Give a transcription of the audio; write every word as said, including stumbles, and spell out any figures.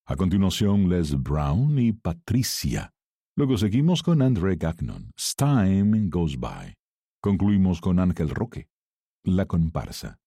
A continuación, Les Brown y Patricia. Luego seguimos con Andre Gagnon, Time Goes By. Concluimos con Ángel Roque, La Comparsa.